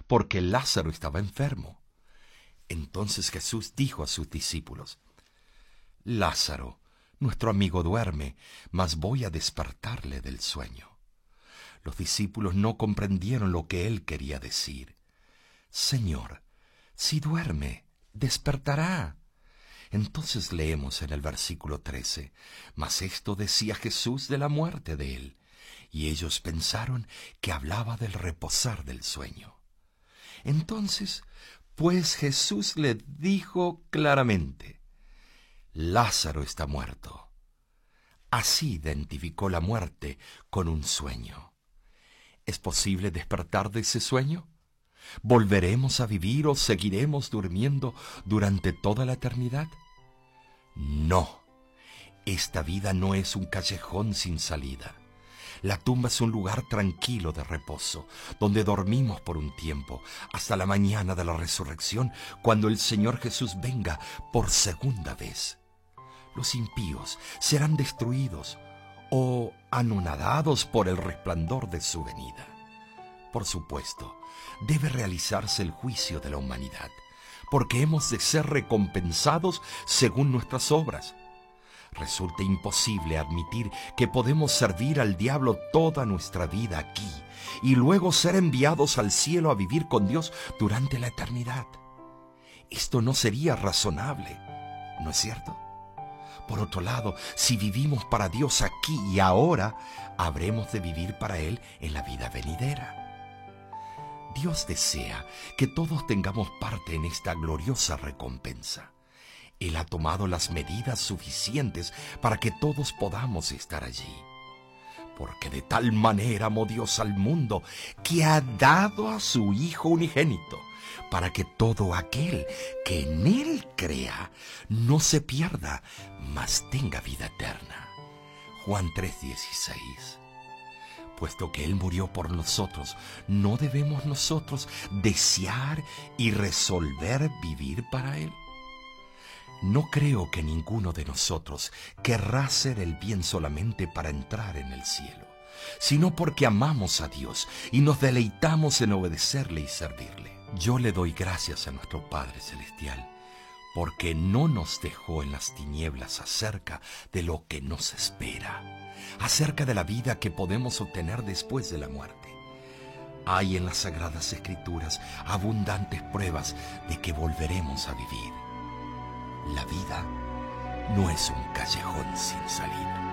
porque Lázaro estaba enfermo. Entonces Jesús dijo a sus discípulos: Lázaro, nuestro amigo duerme, mas voy a despertarle del sueño. Los discípulos no comprendieron lo que él quería decir. Señor, si duerme, despertará. Entonces leemos en el versículo 13: Mas esto decía Jesús de la muerte de él, y ellos pensaron que hablaba del reposar del sueño. Entonces, pues Jesús le dijo claramente: Lázaro está muerto. Así identificó la muerte con un sueño. ¿Es posible despertar de ese sueño? ¿Volveremos a vivir o seguiremos durmiendo durante toda la eternidad? No, esta vida no es un callejón sin salida. La tumba es un lugar tranquilo de reposo, donde dormimos por un tiempo, hasta la mañana de la resurrección, cuando el Señor Jesús venga por segunda vez. Los impíos serán destruidos o anonadados por el resplandor de su venida. Por supuesto, debe realizarse el juicio de la humanidad, porque hemos de ser recompensados según nuestras obras. Resulta imposible admitir que podemos servir al diablo toda nuestra vida aquí y luego ser enviados al cielo a vivir con Dios durante la eternidad. Esto no sería razonable, ¿no es cierto? Por otro lado, si vivimos para Dios aquí y ahora, habremos de vivir para Él en la vida venidera. Dios desea que todos tengamos parte en esta gloriosa recompensa. Él ha tomado las medidas suficientes para que todos podamos estar allí. Porque de tal manera amó Dios al mundo que ha dado a su Hijo unigénito, para que todo aquel que en Él crea no se pierda, mas tenga vida eterna. Juan 3:16. Puesto que Él murió por nosotros, ¿no debemos nosotros desear y resolver vivir para Él? No creo que ninguno de nosotros querrá hacer el bien solamente para entrar en el cielo, sino porque amamos a Dios y nos deleitamos en obedecerle y servirle. Yo le doy gracias a nuestro Padre Celestial, porque no nos dejó en las tinieblas acerca de lo que nos espera, acerca de la vida que podemos obtener después de la muerte. Hay en las Sagradas Escrituras abundantes pruebas de que volveremos a vivir. La vida no es un callejón sin salida.